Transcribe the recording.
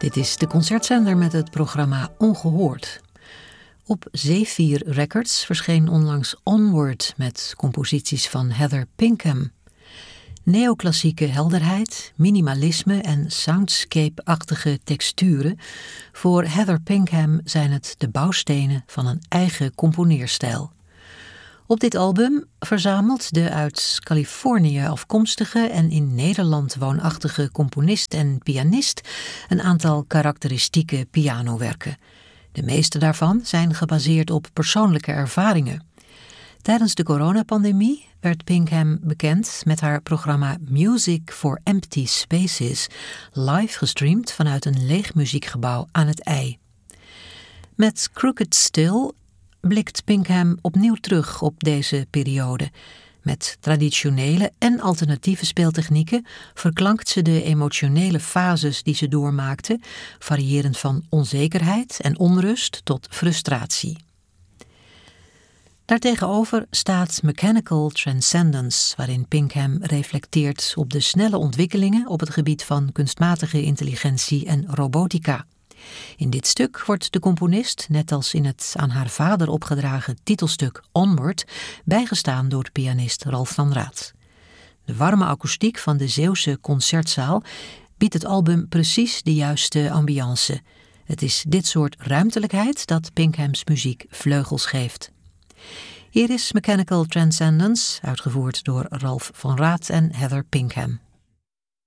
Dit is de concertzender met het programma Ongehoord. Op Zephyr Records verscheen onlangs Onward met composities van Heather Pinkham. Neoclassieke helderheid, minimalisme en soundscape-achtige texturen. Voor Heather Pinkham zijn het de bouwstenen van een eigen componeerstijl. Op dit album verzamelt de uit Californië afkomstige en in Nederland woonachtige componist en pianist een aantal karakteristieke pianowerken. De meeste daarvan zijn gebaseerd op persoonlijke ervaringen. Tijdens de coronapandemie werd Pinkham bekend met haar programma Music for Empty Spaces, live gestreamd vanuit een leeg muziekgebouw aan het IJ. Met Crooked Still blikt Pinkham opnieuw terug op deze periode. Met traditionele en alternatieve speeltechnieken verklankt ze de emotionele fases die ze doormaakte, variërend van onzekerheid en onrust tot frustratie. Daartegenover staat Mechanical Transcendence, waarin Pinkham reflecteert op de snelle ontwikkelingen op het gebied van kunstmatige intelligentie en robotica. In dit stuk wordt de componist, net als in het aan haar vader opgedragen titelstuk Onward, bijgestaan door pianist Ralf van Raat. De warme akoestiek van de Zeeuwse concertzaal biedt het album precies de juiste ambiance. Het is dit soort ruimtelijkheid dat Pinkhams muziek vleugels geeft. Hier is Mechanical Transcendence, uitgevoerd door Ralf van Raat en Heather Pinkham.